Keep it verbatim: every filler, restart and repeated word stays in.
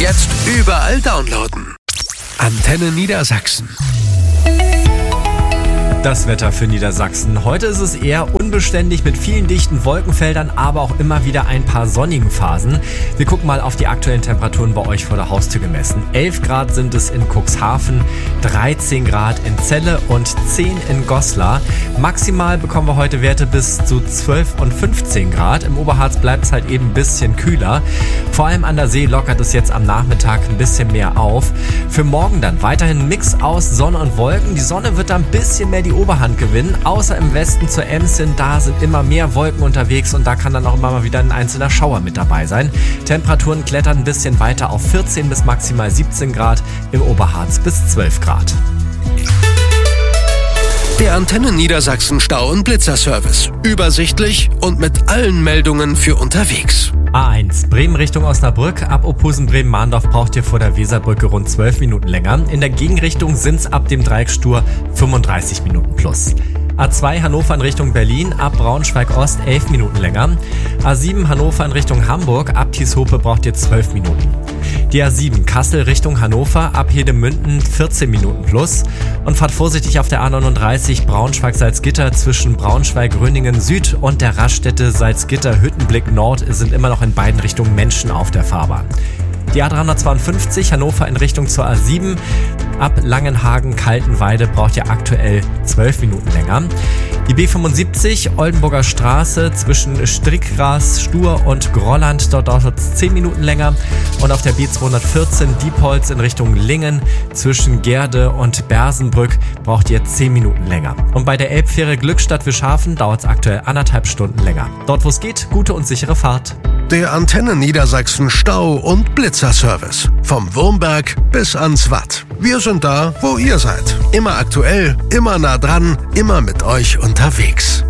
Jetzt überall downloaden. Antenne Niedersachsen. Das Wetter für Niedersachsen. Heute ist es eher unbeständig mit vielen dichten Wolkenfeldern, aber auch immer wieder ein paar sonnigen Phasen. Wir gucken mal auf die aktuellen Temperaturen bei euch vor der Haustür gemessen. elf Grad sind es in Cuxhaven, dreizehn Grad in Celle und zehn in Goslar. Maximal bekommen wir heute Werte bis zu zwölf und fünfzehn Grad. Im Oberharz bleibt es halt eben ein bisschen kühler. Vor allem an der See lockert es jetzt am Nachmittag ein bisschen mehr auf. Für morgen dann weiterhin ein Mix aus Sonne und Wolken. Die Sonne wird dann ein bisschen mehr die Oberhand gewinnen, außer im Westen zur Ems hin, da sind immer mehr Wolken unterwegs und da kann dann auch immer mal wieder ein einzelner Schauer mit dabei sein. Temperaturen klettern ein bisschen weiter auf vierzehn bis maximal siebzehn Grad, im Oberharz bis zwölf Grad. Der Antenne Niedersachsen Stau- und Blitzerservice. Übersichtlich und mit allen Meldungen für unterwegs. A eins, Bremen Richtung Osnabrück. Ab Opusen-Bremen-Mahndorf braucht ihr vor der Weserbrücke rund zwölf Minuten länger. In der Gegenrichtung sind's ab dem Dreieckstur fünfunddreißig Minuten plus. A zwei Hannover in Richtung Berlin, ab Braunschweig-Ost elf Minuten länger. A sieben Hannover in Richtung Hamburg, ab Thieshope braucht ihr zwölf Minuten. Die A sieben Kassel Richtung Hannover, ab Hedemünden vierzehn Minuten plus. Und fahrt vorsichtig auf der A neununddreißig Braunschweig-Salzgitter zwischen Braunschweig-Röningen Süd und der Raststätte Salzgitter-Hüttenblick Nord sind immer noch in beiden Richtungen Menschen auf der Fahrbahn. Die A dreihundertzweiundfünfzig Hannover in Richtung zur A sieben. Ab Langenhagen-Kaltenweide braucht ihr aktuell zwölf Minuten länger. Die B fünfundsiebzig Oldenburger Straße zwischen Strickgras, Stur und Grolland, dort dauert es zehn Minuten länger. Und auf der B zweihundertvierzehn Diepholz in Richtung Lingen zwischen Gerde und Bersenbrück braucht ihr zehn Minuten länger. Und bei der Elbfähre Glückstadt-Wischhafen dauert es aktuell anderthalb Stunden länger. Dort wo es geht, gute und sichere Fahrt. Der Antenne Niedersachsen Stau- und Blitzerservice. Vom Wurmberg bis ans Watt. Wir sind da, wo ihr seid. Immer aktuell, immer nah dran, immer mit euch unterwegs.